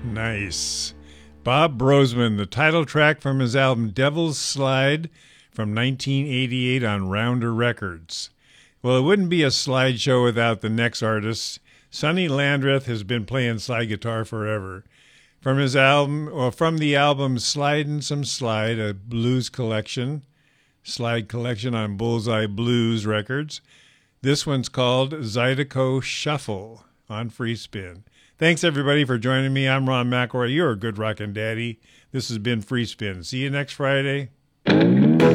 Nice. Bob Brosman, the title track from his album Devil's Slide from 1988 on Rounder Records. Well, it wouldn't be a slideshow without the next artist. Sonny Landreth has been playing slide guitar forever. From the album Slidin' Some Slide, a blues collection, slide collection on Bullseye Blues Records. This one's called Zydeco Shuffle on Free Spin. Thanks, everybody, for joining me. I'm Ron McElroy. You're a good rockin' daddy. This has been Free Spin. See you next Friday.